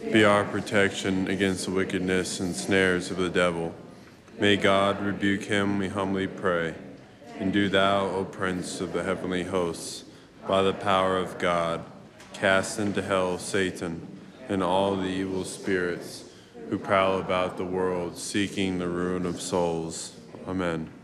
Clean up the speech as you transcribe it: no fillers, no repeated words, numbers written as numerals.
Be our protection against the wickedness and snares of the devil. May God rebuke him, we humbly pray. And do thou, O Prince of the heavenly hosts, by the power of God, cast into hell Satan and all the evil spirits who prowl about the world seeking the ruin of souls. Amen.